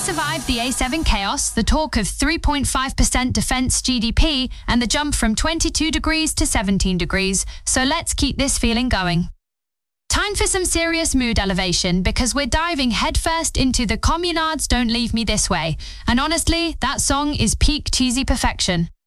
survived the A7 chaos, the talk of 3.5% defense GDP, and the jump from 22 degrees to 17 degrees, so let's keep this feeling going. Time for some serious mood elevation, because we're diving headfirst into the Communards Don't Leave Me This Way, and honestly, that song is peak cheesy perfection.